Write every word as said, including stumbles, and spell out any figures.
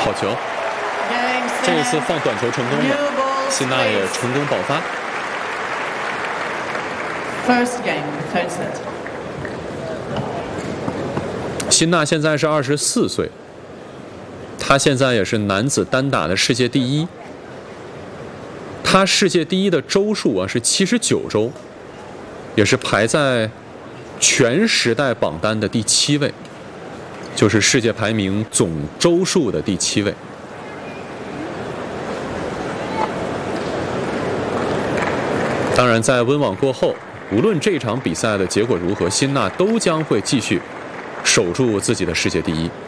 好球！这一次放短球成功了，辛纳也成功爆发。 First game, third set. 辛纳现在是二十四岁，他现在也是男子单打的世界第一。他世界第一的周数啊是七十九周，也是排在全时代榜单的第七位，就是世界排名总周数的第七位。当然，在温网过后，无论这场比赛的结果如何，辛纳都将会继续守住自己的世界第一。